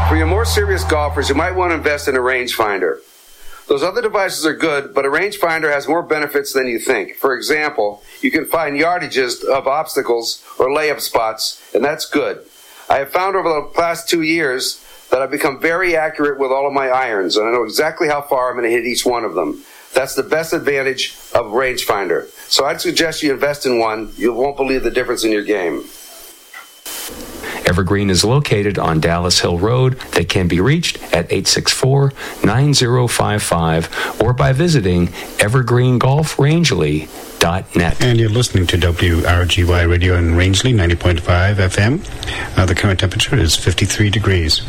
For your more serious golfers, you might want to invest in a rangefinder. Those other devices are good, but a rangefinder has more benefits than you think. For example, you can find yardages of obstacles or layup spots, and that's good. I have found over the past 2 years that I've become very accurate with all of my irons, and I know exactly how far I'm going to hit each one of them. That's the best advantage of a rangefinder. So I'd suggest you invest in one. You won't believe the difference in your game. Evergreen is located on Dallas Hill Road. They can be reached at 864-9055 or by visiting evergreengolfrangeley.net. And you're listening to WRGY Radio in Rangeley, 90.5 FM. The current temperature is 53 degrees.